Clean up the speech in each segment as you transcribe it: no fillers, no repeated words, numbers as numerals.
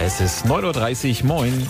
Es ist 9.30 Uhr, moin.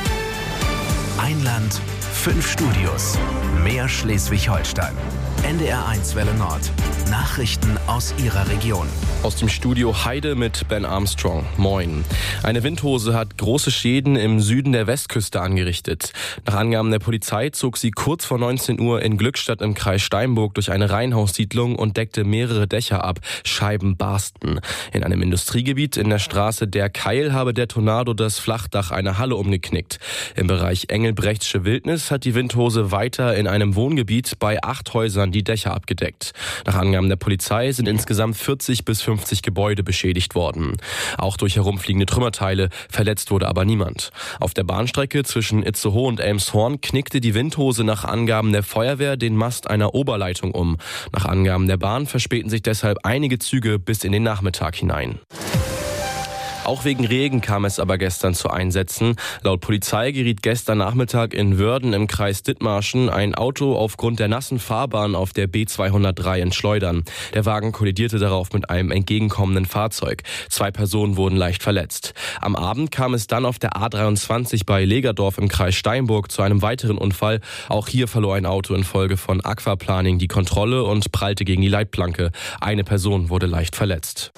Ein Land, 5 Studios. Mehr Schleswig-Holstein. NDR1 Welle Nord. Nachrichten aus Ihrer Region. Aus dem Studio Heide mit Ben Armstrong. Moin. Eine Windhose hat große Schäden im Süden der Westküste angerichtet. Nach Angaben der Polizei zog sie kurz vor 19 Uhr in Glückstadt im Kreis Steinburg durch eine Reihenhaussiedlung und deckte mehrere Dächer ab. Scheiben barsten. In einem Industriegebiet in der Straße Der Keil habe der Tornado das Flachdach einer Halle umgeknickt. Im Bereich Engelbrechtsche Wildnis hat die Windhose weiter in einem Wohngebiet bei 8 Häusern die Dächer abgedeckt. Nach Angaben der Polizei sind insgesamt 40 bis 50 Gebäude beschädigt worden. Auch durch herumfliegende Trümmerteile, verletzt wurde aber niemand. Auf der Bahnstrecke zwischen Itzehoe und Elmshorn knickte die Windhose nach Angaben der Feuerwehr den Mast einer Oberleitung um. Nach Angaben der Bahn verspäten sich deshalb einige Züge bis in den Nachmittag hinein. Auch wegen Regen kam es aber gestern zu Einsätzen. Laut Polizei geriet gestern Nachmittag in Wörden im Kreis Dithmarschen ein Auto aufgrund der nassen Fahrbahn auf der B203 in Schleudern. Der Wagen kollidierte darauf mit einem entgegenkommenden Fahrzeug. 2 Personen wurden leicht verletzt. Am Abend kam es dann auf der A23 bei Legerdorf im Kreis Steinburg zu einem weiteren Unfall. Auch hier verlor ein Auto infolge von Aquaplaning die Kontrolle und prallte gegen die Leitplanke. Eine Person wurde leicht verletzt.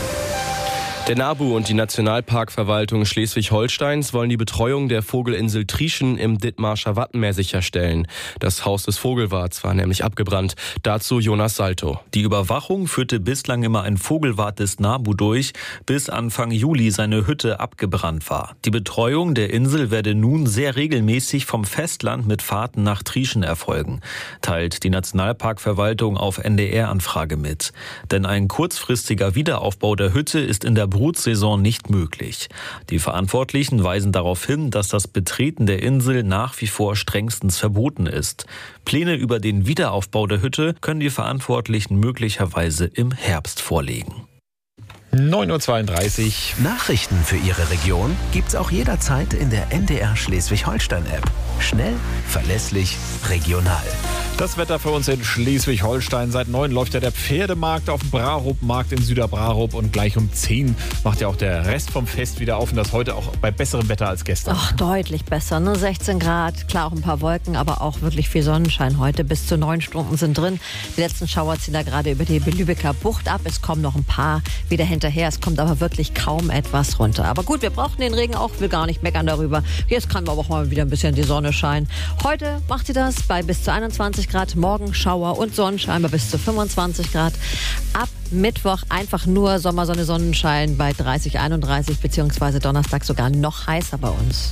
Der NABU und die Nationalparkverwaltung Schleswig-Holsteins wollen die Betreuung der Vogelinsel Trieschen im Dithmarscher Wattenmeer sicherstellen. Das Haus des Vogelwarts war nämlich abgebrannt. Dazu Jonas Salto. Die Überwachung führte bislang immer ein Vogelwart des NABU durch, bis Anfang Juli seine Hütte abgebrannt war. Die Betreuung der Insel werde nun sehr regelmäßig vom Festland mit Fahrten nach Trieschen erfolgen, teilt die Nationalparkverwaltung auf NDR-Anfrage mit. Denn ein kurzfristiger Wiederaufbau der Hütte ist in der Brutsaison nicht möglich. Die Verantwortlichen weisen darauf hin, dass das Betreten der Insel nach wie vor strengstens verboten ist. Pläne über den Wiederaufbau der Hütte können die Verantwortlichen möglicherweise im Herbst vorlegen. 9.32 Uhr. Nachrichten für Ihre Region gibt's auch jederzeit in der NDR Schleswig-Holstein-App. Schnell, verlässlich, regional. Das Wetter für uns in Schleswig-Holstein. Seit 9 läuft ja der Pferdemarkt auf dem Brarup-Markt in Süderbrarup und gleich um 10 macht ja auch der Rest vom Fest wieder auf und das heute auch bei besserem Wetter als gestern. Ach, deutlich besser, ne? 16 Grad, klar auch ein paar Wolken, aber auch wirklich viel Sonnenschein heute. Bis zu 9 Stunden sind drin. Die letzten Schauer ziehen da gerade über die Lübecker Bucht ab. Es kommen noch ein paar wieder hinterher. Es kommt aber wirklich kaum etwas runter. Aber gut, wir brauchen den Regen auch, will gar nicht meckern darüber. Jetzt kann aber auch mal wieder ein bisschen die Sonne scheinen. Heute macht sie das bei bis zu 21 Grad, morgen Schauer und Sonnenschein bei bis zu 25 Grad. Ab Mittwoch einfach nur Sommersonne, Sonnenschein bei 30, 31 beziehungsweise Donnerstag sogar noch heißer bei uns.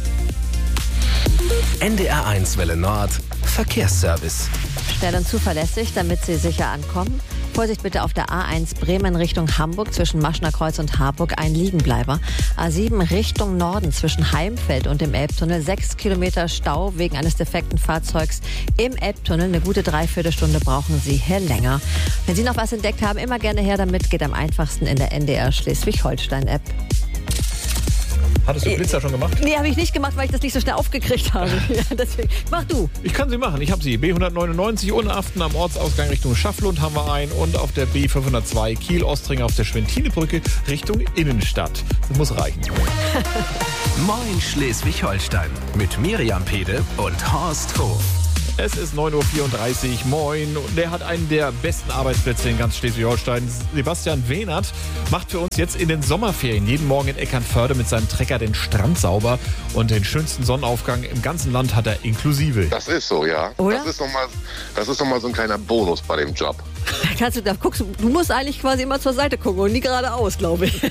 NDR1 Welle Nord, Verkehrsservice. Schnell und zuverlässig, damit Sie sicher ankommen. Vorsicht bitte auf der A1 Bremen Richtung Hamburg zwischen Maschner Kreuz und Harburg, ein Liegenbleiber. A7 Richtung Norden zwischen Heimfeld und dem Elbtunnel, 6 Kilometer Stau wegen eines defekten Fahrzeugs im Elbtunnel. Eine gute Dreiviertelstunde brauchen Sie hier länger. Wenn Sie noch was entdeckt haben, immer gerne her damit, geht am einfachsten in der NDR Schleswig-Holstein-App. Hattest du Blitzer schon gemacht? Nee, habe ich nicht gemacht, weil ich das nicht so schnell aufgekriegt habe. Ja, deswegen. Mach du. Ich kann sie machen. Ich habe sie. B199 Unaften am Ortsausgang Richtung Schafflund haben wir einen und auf der B502 Kiel-Ostring auf der Schwentinebrücke Richtung Innenstadt. Das muss reichen. Moin Schleswig-Holstein mit Miriam Pede und Horst Hof. Es ist 9.34 Uhr, moin. Und der hat einen der besten Arbeitsplätze in ganz Schleswig-Holstein. Sebastian Wehnert macht für uns jetzt in den Sommerferien jeden Morgen in Eckernförde mit seinem Trecker den Strand sauber. Und den schönsten Sonnenaufgang im ganzen Land hat er inklusive. Das ist so, ja. Oder? Das ist noch mal so ein kleiner Bonus bei dem Job. Du musst eigentlich quasi immer zur Seite gucken und nie geradeaus, glaube ich.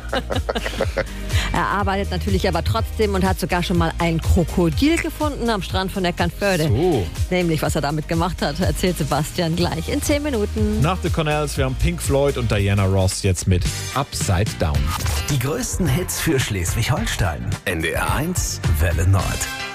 Er arbeitet natürlich aber trotzdem und hat sogar schon mal ein Krokodil gefunden am Strand von Eckernförde. So. Nämlich, was er damit gemacht hat, erzählt Sebastian gleich in 10 Minuten. Nach The Cornells, wir haben Pink Floyd und Diana Ross jetzt mit Upside Down. Die größten Hits für Schleswig-Holstein. NDR1 Welle Nord.